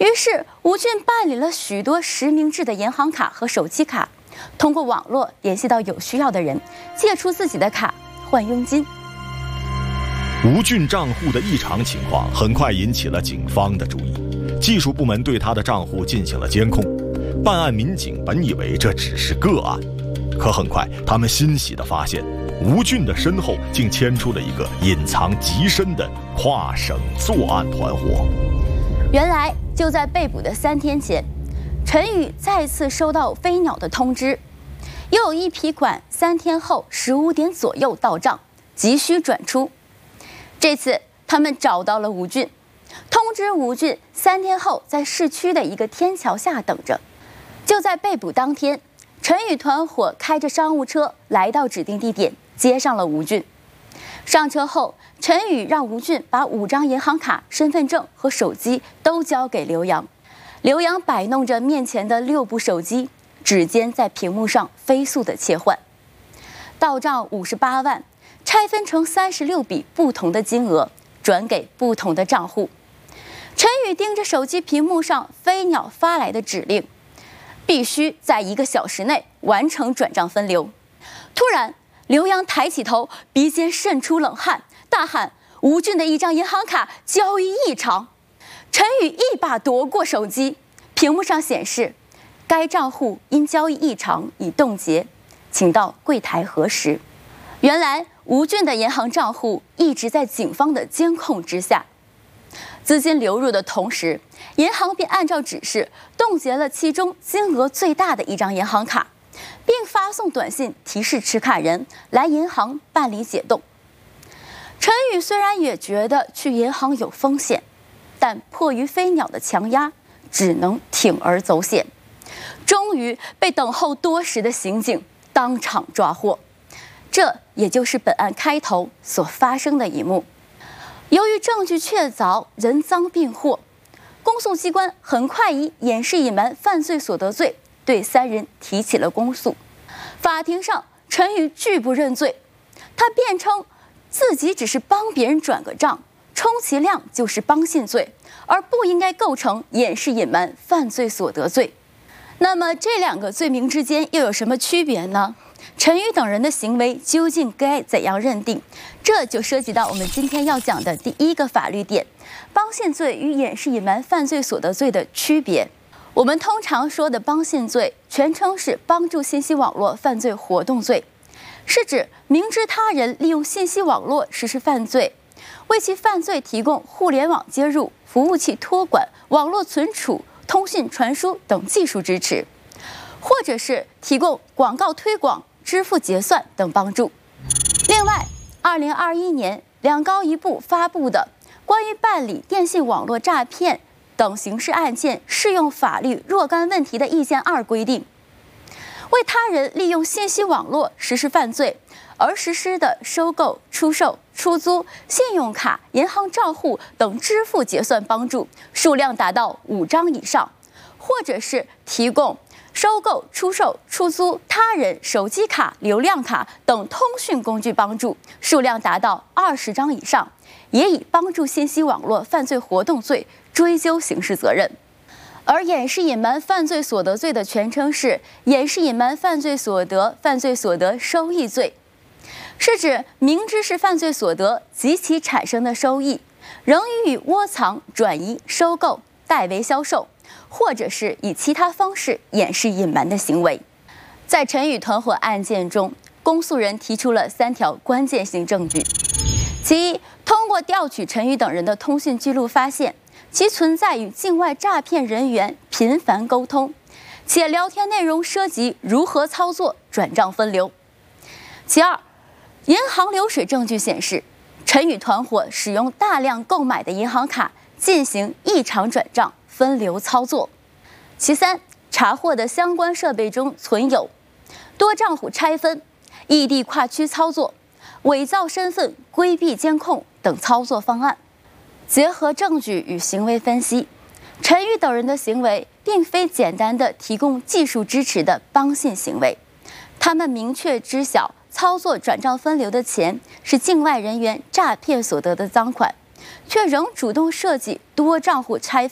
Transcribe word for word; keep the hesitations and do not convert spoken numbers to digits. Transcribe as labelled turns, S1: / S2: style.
S1: 于是吴俊办理了许多实名制的银行卡和手机卡，通过网络联系到有需要的人，借出自己的卡换佣金。
S2: 吴俊账户的异常情况很快引起了警方的注意，技术部门对他的账户进行了监控。办案民警本以为这只是个案，可很快他们欣喜地发现，吴俊的身后竟牵出了一个隐藏极深的跨省作案团伙。
S1: 原来就在被捕的三天前，陈宇再次收到飞鸟的通知，又有一批款三天后十五点左右到账，急需转出。这次他们找到了吴俊，通知吴俊三天后在市区的一个天桥下等着。就在被捕当天，陈宇团伙开着商务车来到指定地点，接上了吴俊。上车后，陈宇让吴俊把五张银行卡、身份证和手机都交给刘洋。刘洋摆弄着面前的六部手机，指尖在屏幕上飞速的切换。到账五十八万，拆分成三十六笔不同的金额，转给不同的账户。陈宇盯着手机屏幕上飞鸟发来的指令，必须在一个小时内完成转账分流。突然，刘洋抬起头，鼻尖渗出冷汗，大喊：“吴俊的一张银行卡交易异常！”陈宇一把夺过手机，屏幕上显示：“该账户因交易异常已冻结，请到柜台核实。”原来，吴俊的银行账户一直在警方的监控之下。资金流入的同时，银行便按照指示冻结了其中金额最大的一张银行卡，并发送短信提示持卡人来银行办理解冻。陈宇虽然也觉得去银行有风险，但迫于飞鸟的强压，只能铤而走险。终于被等候多时的刑警当场抓获。这也就是本案开头所发生的一幕。由于证据确凿，人赃并获，公诉机关很快以掩饰隐瞒犯罪所得罪对三人提起了公诉。法庭上，陈宇拒不认罪，他辩称自己只是帮别人转个账，充其量就是帮信罪，而不应该构成掩饰隐瞒犯罪所得罪。那么这两个罪名之间又有什么区别呢？陈宇等人的行为究竟该怎样认定？这就涉及到我们今天要讲的第一个法律点：帮信罪与掩饰隐瞒犯罪所得罪的区别。我们通常说的帮信罪，全称是帮助信息网络犯罪活动罪，是指明知他人利用信息网络实施犯罪，为其犯罪提供互联网接入、服务器托管、网络存储、通讯传输等技术支持，或者是提供广告推广、支付结算等帮助。另外，二零二一年两高一部发布的关于办理电信网络诈骗等刑事案件适用法律若干问题的意见二规定，为他人利用信息网络实施犯罪而实施的收购、出售、出租、信用卡、银行账户等支付结算帮助数量达到五张以上，或者是提供收购、出售、出租他人手机卡、流量卡等通讯工具帮助数量达到二十张以上，也以帮助信息网络犯罪活动罪追究刑事责任。而掩饰隐瞒犯罪所得罪的全称是掩饰隐瞒犯罪所得、犯罪所得收益罪，是指明知是犯罪所得及其产生的收益，仍予以窝藏、转移、收购、代为销售，或者是以其他方式掩饰隐瞒的行为。在陈宇团伙案件中，公诉人提出了三条关键性证据。其一，通过调取陈宇等人的通讯记录发现，其存在与境外诈骗人员频繁沟通，且聊天内容涉及如何操作转账分流。其二，银行流水证据显示，陈宇团伙使用大量购买的银行卡进行异常转账分流操作。其三，查获的相关设备中存有多账户拆分、异地跨区操作、伪造身份、规避监控等操作方案。结合证据与行为分析，陈宇等人的行为并非简单的提供技术支持的帮信行为，他们明确知晓操作转账分流的钱是境外人员诈骗所得的赃款，却仍主动设计多账户拆分